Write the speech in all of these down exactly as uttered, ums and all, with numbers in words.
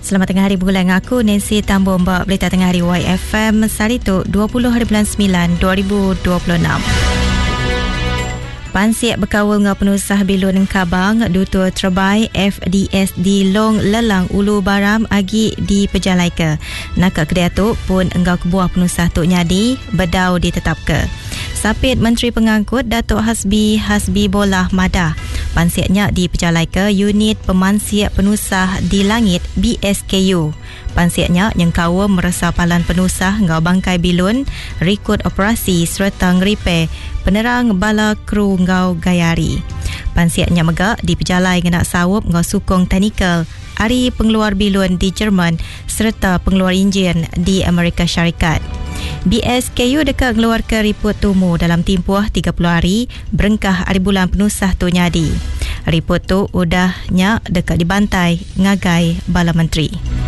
Selamat tengah hari bulan aku Nancy Tambun Mbak Berita Tengah Hari Y F M Sarituk dua puluh hari bulan sembilan dua ribu dua puluh enam. Pansiak berkawal dengan penusah Bilun Kabang Dutua Terbai F D S di Long Lelang Ulu Baram Agi di Pejalai ke. Nakak kedai tu pun enggau kebuah penusah Tok Nyadi Bedau ditetap ke. Sapit Menteri Pengangkut Datuk Hasbi Hasbi Bolah Madah pansiaknya di Pejalai ke Unit Pemansiak Penusah di Langit B S K U. Pansiaknya yang kawa merasa palan penusah ngau bangkai Bilun, rekod operasi serta ngeripe penerang bala kru ngau Gayari. Pansiaknya megak di Pejalai ngenak sawup ngau sukong teknikal Ari pengeluar Bilun di Jerman serta pengeluar enjin di Amerika Syarikat. B S K U dekat mengeluarkan report tumu dalam tempoh tiga puluh hari berengkah hari bulan penusah tu nyadi. Report tu udahnya dekat dibantai ngagai Bala Menteri.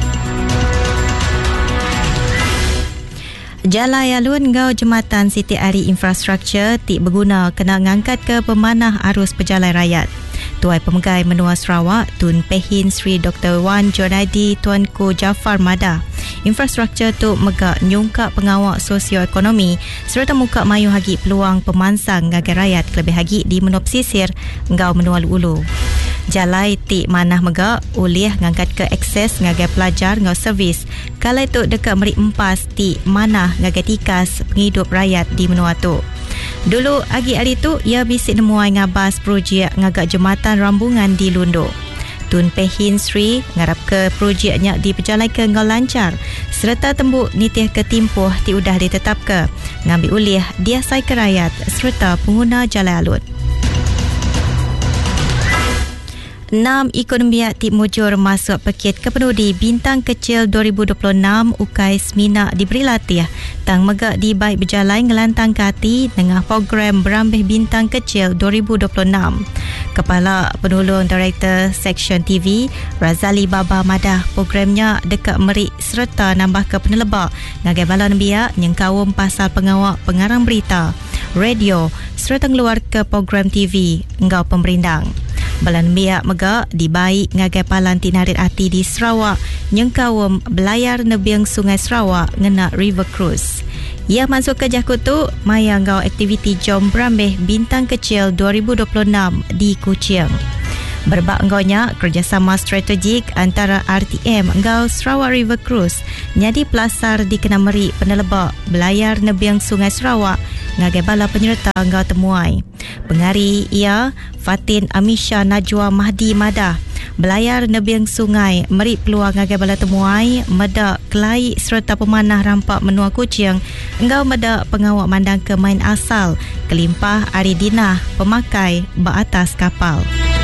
Jalai alun ngau jematan Siti Ari Infrastruktur tik berguna kena ngangkat ke pemanah arus pejalai rakyat. Tuai Pemegai Menua Sarawak Tun Pehin Sri Doktor Wan Jonaidi Tuanku Jafar Madah. Infrastruktur tu megak nyungkak pengawak sosioekonomi serta muka mayu hagi peluang pemansang ngagai rakyat lebih hagi di menua pesisir ngau Menua Ulu. Jalai tik manah megak ulih ngangkat ke akses ngagai pelajar ngau servis. Kalai tu dekat Merik Empas tik manah ngagai tikas penghidup rakyat di menua tu. Dulu agi hari tu ia bisik nemuai ngabas projek ngagak jematan rambungan di Lundo. Tun Pehin Sri ngarap ke projeknya di Pejalai ke ngau lancar serta tembuk nitih ke timpuh ti udah ditetap ke ngambil ulih diasai ke rakyat serta pengguna jalai alun. Enam ekonomi aktif mujur masuk paket kepenudi Bintang Kecil dua ribu dua puluh enam U K A I S M I N A diberi latih tang megak di baik berjalai ngelantang kati dengan program Berambih Bintang Kecil dua ribu dua puluh enam. Kepala Penolong Director Seksyen T V Razali Baba Madah programnya dekat Merik serta nambah ke penelebak ngagai bala nembiak yang kawum pasal pengawak pengarang berita, radio serta ngeluar ke program T V ngau pemerindang. Balan biak megak dibaik ngagai palan tinarit ati di Sarawak yang kawum belayar nebiang Sungai Sarawak ngena River Cruise. Ia masuk ke jakut tu maya ngau aktiviti jom Berambih Bintang Kecil dua ribu dua puluh enam di Kuching. Berbak ngaunya kerjasama strategik antara R T M ngau Sarawak River Cruise nyadi pelasar di kena Merik penelebak belayar nebiang Sungai Sarawak ngagai bala penyerta ngau temuai. Pengari ia Fatin Amisha Najwa Mahdi Madah belayar nebiang sungai Merik peluang ngagai bala temuai medak kelai serta pemanah rampak menua Kuching engau medak pengawak mandang ke main asal kelimpah Aridina pemakai baatas kapal.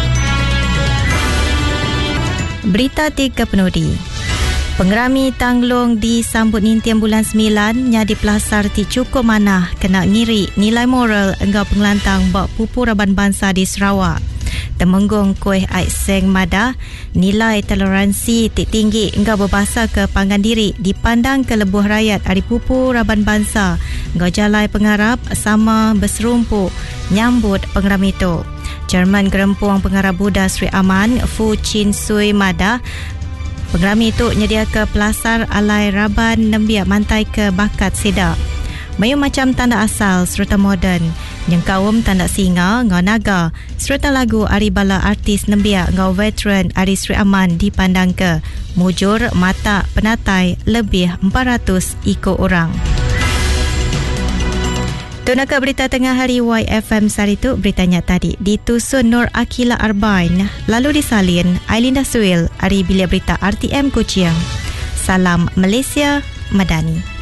Berita tiga penudi. Pengerami Tanglong disambut nintian bulan sembilan nyadi pelasar ti cukup manah kena ngiri nilai moral engau pengelantang bak pupu Raban Bangsa di Sarawak. Temenggung Kuih Ait Seng Madah nilai toleransi ti tinggi engau berbahasa ke panggan diri dipandang ke lebuh rakyat hari pupu Raban Bangsa engau jalai pengarap sama berserumpuk nyambut pengerami itu. Chairman Gerempuang Pengarap Buddha Sri Aman Fu Chin Sui Madah pengerami itu nyedia ke pelasar alai Raban nembiak mantai ke bakat seda. Mayu macam tanda asal serta moden yang kawum tanda singa ngau naga serta lagu ari bala artis nembiak ngau veteran Ari Sri Aman dipandang ke mujur mata penatai lebih empat ratus ikut orang. Tunaka berita tengah hari Y F M Saritu beritanya tadi ditusun Nur Akila Arbain lalu disalin Ailinda Suil ari bilik berita R T M Kuching. Salam Malaysia Madani.